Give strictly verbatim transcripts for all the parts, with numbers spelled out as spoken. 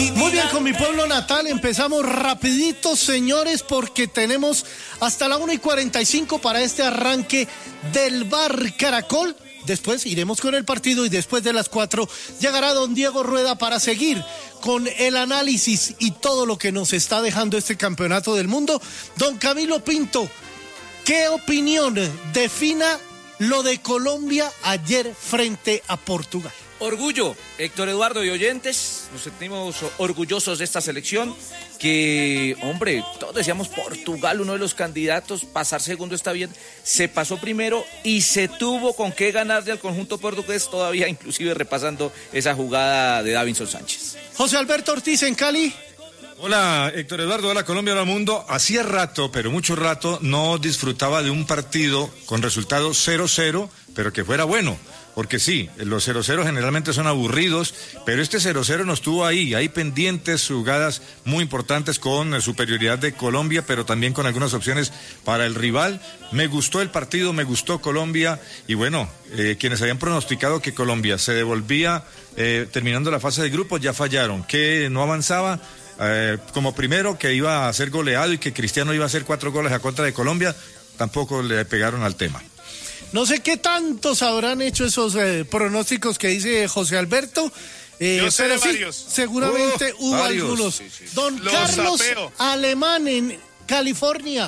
Muy bien, con mi pueblo natal empezamos rapidito, señores, porque tenemos hasta la una y cuarenta y cinco para este arranque del Bar Caracol. Después iremos con el partido y después de las cuatro llegará don Diego Rueda para seguir con el análisis y todo lo que nos está dejando este campeonato del mundo. Don Camilo Pinto, ¿qué opinión defina lo de Colombia ayer frente a Portugal? Orgullo, Héctor Eduardo y oyentes, nos sentimos orgullosos de esta selección que, hombre, todos decíamos Portugal, uno de los candidatos, pasar segundo está bien, se pasó primero y se tuvo con qué ganarle al conjunto portugués, todavía inclusive repasando esa jugada de Davinson Sánchez. José Alberto Ortiz en Cali. Hola Héctor Eduardo, hola Colombia, hola mundo. Hacía rato, pero mucho rato, no disfrutaba de un partido con resultado cero cero, pero que fuera bueno. Porque sí, los cero cero generalmente son aburridos, pero este cero cero nos tuvo ahí, ahí pendientes, jugadas muy importantes con superioridad de Colombia, pero también con algunas opciones para el rival. Me gustó el partido, me gustó Colombia, y bueno, eh, quienes habían pronosticado que Colombia se devolvía eh, terminando la fase de grupos ya fallaron, que no avanzaba. Eh, como primero que iba a ser goleado y que Cristiano iba a hacer cuatro goles a contra de Colombia, tampoco le pegaron al tema. No sé qué tantos habrán hecho esos eh, pronósticos que dice José Alberto. Eh, Yo sé pero de sí, varios. seguramente Uh, hubo varios. algunos. Sí, sí. Don Los Carlos sapeo. Alemán en California.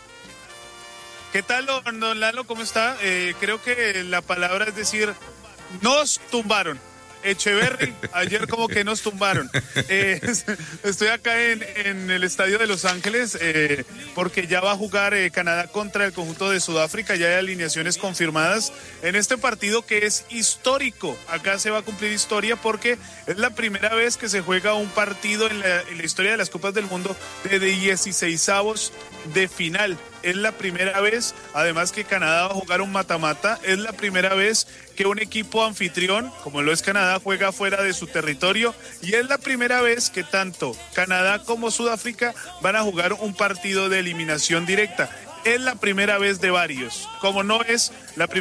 ¿Qué tal, don, don Lalo? ¿Cómo está? Eh, creo que la palabra es decir, nos tumbaron. Echeverry, ayer como que nos tumbaron. Eh, estoy acá en, en el estadio de Los Ángeles eh, porque ya va a jugar eh, Canadá contra el conjunto de Sudáfrica, ya hay alineaciones confirmadas en este partido que es histórico. Acá se va a cumplir historia porque es la primera vez que se juega un partido en la, en la historia de las Copas del Mundo de dieciseisavos de final. Es la primera vez, además que Canadá va a jugar un mata-mata, es la primera vez que un equipo anfitrión, como lo es Canadá, juega fuera de su territorio, y es la primera vez que tanto Canadá como Sudáfrica van a jugar un partido de eliminación directa. Es la primera vez de varios, como no es la primera